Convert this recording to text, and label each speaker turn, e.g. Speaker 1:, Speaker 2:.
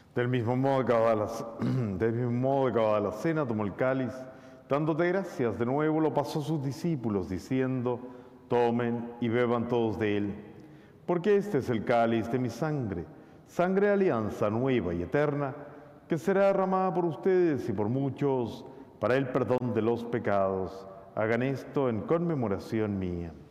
Speaker 1: Del mismo modo, del mismo modo, acabada la cena, tomó el cáliz, dándote gracias, de nuevo lo pasó a sus discípulos, diciendo: tomen y beban todos de él, porque este es el cáliz de mi sangre, sangre de alianza nueva y eterna, que será derramada por ustedes y por muchos para el perdón de los pecados. Hagan esto en conmemoración mía.